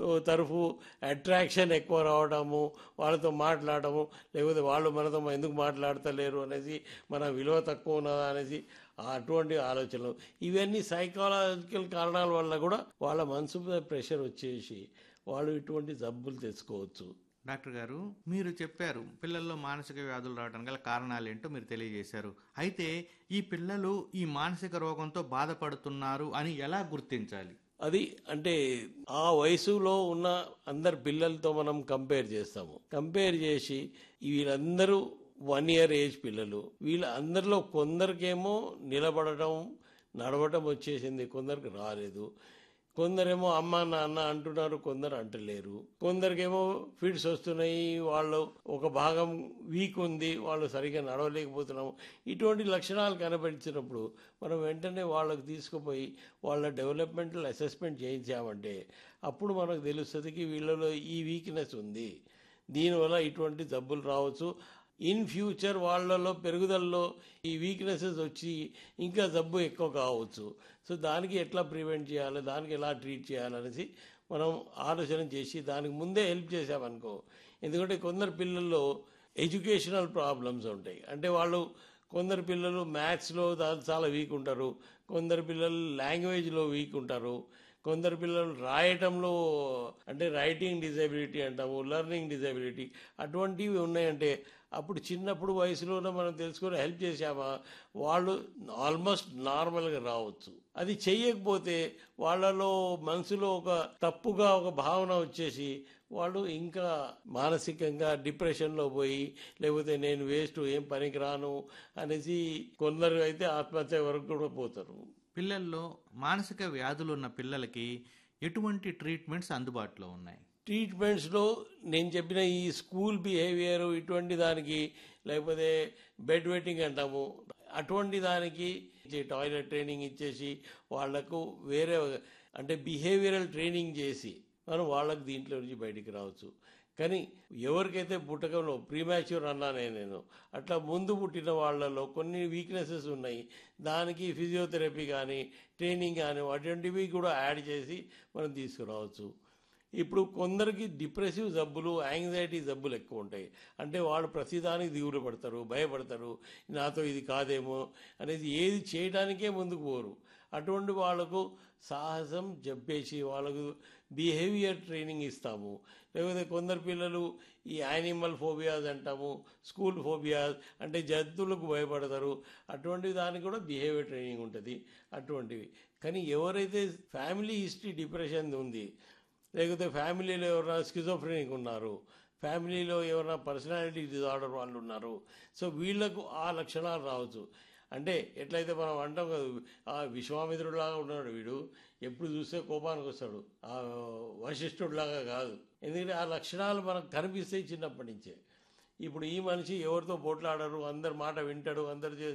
తరఫు అట్రాక్షన్ ఎక్కువ రావడము, వాళ్ళతో మాట్లాడము, లేకపోతే వాళ్ళు మనతో ఎందుకు మాట్లాడతలేరు అనేసి, మన విలువ తక్కువ ఉన్నదా అనేసి అటువంటి ఆలోచనలు, ఇవన్నీ సైకాలజికల్ కారణాల వల్ల కూడా వాళ్ళ మనసు మీద ప్రెషర్ వచ్చేసి వాళ్ళు ఇటువంటి జబ్బులు తెచ్చుకోవచ్చు. డాక్టర్ గారు, మీరు చెప్పారు పిల్లల్లో మానసిక వ్యాధులు రావడానికి గల కారణాలు ఏంటో మీరు తెలియజేశారు. అయితే ఈ పిల్లలు ఈ మానసిక రోగంతో బాధపడుతున్నారు అని ఎలా గుర్తించాలి? అది అంటే ఆ వయసులో ఉన్న అందరు పిల్లలతో మనం కంపేర్ చేస్తాము. కంపేర్ చేసి వీళ్ళందరూ 1 year ఏజ్ పిల్లలు, వీళ్ళందరిలో కొందరికేమో నిలబడటం నడవటం వచ్చేసింది, కొందరికి రాలేదు. కొందరేమో అమ్మ నాన్న అంటున్నారు, కొందరు అంటలేరు. కొందరికేమో ఫిట్స్ వస్తున్నాయి, వాళ్ళు ఒక భాగం వీక్ ఉంది, వాళ్ళు సరిగ్గా నడవలేకపోతున్నాము. ఇటువంటి లక్షణాలు కనబడిచినప్పుడు మనం వెంటనే వాళ్ళకు తీసుకుపోయి వాళ్ళ డెవలప్మెంటల్ అసెస్మెంట్ చేయించామంటే అప్పుడు మనకు తెలుస్తుంది వీళ్ళలో ఈ వీక్నెస్ ఉంది, దీనివల్ల ఇటువంటి జబ్బులు రావచ్చు. ఇన్ ఫ్యూచర్ వాళ్ళలో పెరుగుదలలో ఈ వీక్నెసెస్ వచ్చి ఇంకా జబ్బు ఎక్కువ కావచ్చు. సో దానికి ఎట్లా ప్రివెంట్ చేయాలి, దానికి ఎలా ట్రీట్ చేయాలనేసి మనం ఆలోచన చేసి దానికి ముందే హెల్ప్ చేసామనుకో. ఎందుకంటే కొందరు పిల్లల్లో ఎడ్యుకేషనల్ ప్రాబ్లమ్స్ ఉంటాయి. అంటే వాళ్ళు కొందరు పిల్లలు మ్యాథ్స్లో చాలా వీక్ ఉంటారు, కొందరు పిల్లలు లాంగ్వేజ్లో వీక్ ఉంటారు, కొందరు పిల్లలు రాయటంలో అంటే రైటింగ్ డిజబిలిటీ అంటాము, లెర్నింగ్ డిజబిలిటీ అటువంటివి ఉన్నాయంటే అప్పుడు చిన్నప్పుడు వయసులోనే మనం తెలుసుకొని హెల్ప్ చేసామా వాళ్ళు ఆల్మోస్ట్ నార్మల్గా రావచ్చు. అది చెయ్యకపోతే వాళ్ళలో మనసులో ఒక తప్పుగా ఒక భావన వచ్చేసి వాళ్ళు ఇంకా మానసికంగా డిప్రెషన్లో పోయి, లేకపోతే నేను వేస్ట్, ఏం పనికి రాను అనేసి కొందరు అయితే ఆత్మహత్య వరకు కూడా పోతారు. పిల్లల్లో మానసిక వ్యాధులు ఉన్న పిల్లలకి ఎటువంటి ట్రీట్మెంట్స్ అందుబాటులో ఉన్నాయి? ట్రీట్మెంట్స్లో నేను చెప్పిన ఈ స్కూల్ బిహేవియర్ ఇటువంటి దానికి, లేకపోతే బెడ్ వెట్టింగ్ అంటాము, అటువంటి దానికి టాయిలెట్ ట్రైనింగ్ ఇచ్చేసి వాళ్లకు వేరే అంటే బిహేవియరల్ ట్రైనింగ్ చేసి మనం వాళ్ళకు దీంట్లో నుంచి బయటికి రావచ్చు. కానీ ఎవరికైతే పుట్టకంలో ప్రీమాచ్యూర్ అన్నానే నేను, అట్లా ముందు పుట్టిన వాళ్ళలో కొన్ని వీక్నెసెస్ ఉన్నాయి, దానికి ఫిజియోథెరపీ కానీ ట్రైనింగ్ కానీ అటువంటివి కూడా యాడ్ చేసి మనం తీసుకురావచ్చు. ఇప్పుడు కొందరికి డిప్రెసివ్ జబ్బులు, యాంగ్జైటీ జబ్బులు ఎక్కువ ఉంటాయి. అంటే వాళ్ళు ప్రతిదానికి దిగులు పడతారు, భయపడతారు, నాతో ఇది కాదేమో అనేది ఏది చేయడానికే ముందుకు పోరు. అటువంటి వాళ్ళకు సాహసం చెప్పేసి వాళ్ళకు బిహేవియర్ ట్రైనింగ్ ఇస్తాము. లేకపోతే కొందరు పిల్లలు ఈ యానిమల్ ఫోబియాస్ అంటాము, స్కూల్ ఫోబియాస్ అంటే జంతువులకు భయపడతారు, అటువంటి దానికి కూడా బిహేవియర్ ట్రైనింగ్ ఉంటుంది అటువంటివి. కానీ ఎవరైతే ఫ్యామిలీ హిస్టరీ డిప్రెషన్ ఉంది, లేకపోతే ఫ్యామిలీలో ఎవరైనా స్కిజోఫ్రెనిక్ ఉన్నారు, ఫ్యామిలీలో ఎవరైనా పర్సనాలిటీ డిజార్డర్ వాళ్ళు ఉన్నారు, సో వీళ్లకు ఆ లక్షణాలు రావచ్చు. అంటే ఎట్లయితే మనం అంటాం కదా, ఆ విశ్వామిత్రుడిలాగా ఉన్నాడు వీడు, ఎప్పుడు చూస్తే కోపానికి వస్తాడు, ఆ వశిష్ఠుడిలాగా కాదు. ఎందుకంటే ఆ లక్షణాలు మనకు కనిపిస్తాయి చిన్నప్పటి నుంచే. ఇప్పుడు ఈ మనిషి ఎవరితో పోట్లాడరు, అందరి మాట వింటాడు,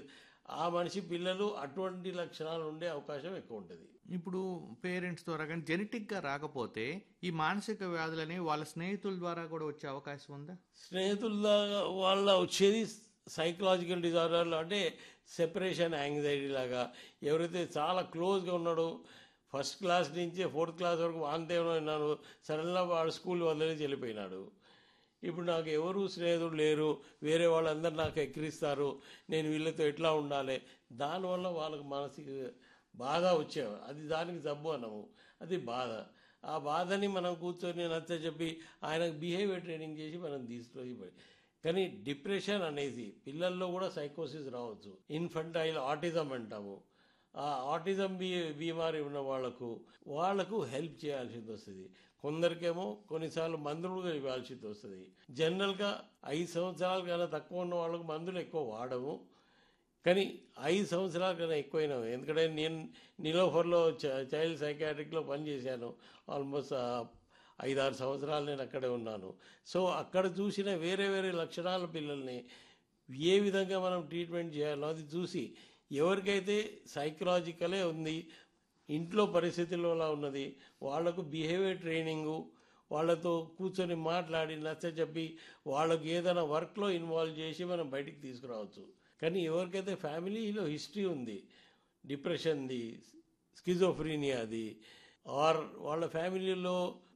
ఆ మనిషి పిల్లలు అటువంటి లక్షణాలు ఉండే అవకాశం ఎక్కువ ఉంటుంది. ఇప్పుడు పేరెంట్స్ ద్వారా కానీ జెనెటిక్గా రాకపోతే ఈ మానసిక వ్యాధులని వాళ్ళ స్నేహితుల ద్వారా కూడా వచ్చే అవకాశం ఉందా? స్నేహితుల వల్ల వచ్చేది సైకలాజికల్ డిజార్డర్లు, అంటే సెపరేషన్ యాంగ్జైటీ లాగా. ఎవరైతే చాలా క్లోజ్గా ఉన్నాడో, ఫస్ట్ క్లాస్ నుంచి 4th క్లాస్ వరకు వాంతేమో విన్నాను, సడన్గా వాడు స్కూల్ వదిలేసి వెళ్ళిపోయినాడు. ఇప్పుడు నాకు ఎవరు స్నేహితులు లేరు, వేరే వాళ్ళందరూ నాకు ఎక్కిరిస్తారు, నేను వీళ్ళతో ఎట్లా ఉండాలి, దానివల్ల వాళ్ళకు మానసిక బాధ వచ్చేవి. అది దానికి జబ్బు అన్నాము, అది బాధ. ఆ బాధని మనం కూర్చొని నచ్చ చెప్పి ఆయనకు బిహేవియర్ ట్రైనింగ్ చేసి మనం తీసుకొని. కానీ డిప్రెషన్ అనేది పిల్లల్లో కూడా సైకోసిస్ రావచ్చు. ఇన్ఫంటైల్ ఆటిజం అంటాము, ఆ ఆటిజం బీమారి ఉన్న వాళ్లకు హెల్ప్ చేయాల్సి వస్తుంది. కొందరికేమో కొన్నిసార్లు మందులు ఇవ్వాల్సి వస్తుంది. జనరల్గా 5 సంవత్సరాల కన్నా తక్కువ ఉన్న వాళ్ళకు మందులు ఎక్కువ వాడము, కానీ 5 సంవత్సరాల కన్నా ఎక్కువైనా. ఎందుకంటే నేను నిలోఫర్లో చైల్డ్ సైకాట్రిక్లో పనిచేశాను, ఆల్మోస్ట్ 5-6 సంవత్సరాలు నేను అక్కడే ఉన్నాను. సో అక్కడ చూసిన వేరే వేరే లక్షణాల పిల్లల్ని ఏ విధంగా మనం ట్రీట్మెంట్ చేయాలో అది చూసి, ఎవరికైతే సైకలాజికలే ఉంది, ఇంట్లో పరిస్థితుల్లో అలా ఉన్నది, వాళ్లకు బిహేవియర్ ట్రైనింగు, వాళ్ళతో కూర్చొని మాట్లాడి నచ్చ చెప్పి వాళ్ళకు ఏదైనా వర్క్లో ఇన్వాల్వ్ చేసి మనం బయటికి తీసుకురావచ్చు. కానీ ఎవరికైతే ఫ్యామిలీలో హిస్టరీ ఉంది, డిప్రెషన్ది, స్కిజోఫ్రీనియాది, ఆర్ వాళ్ళ ఫ్యామిలీలో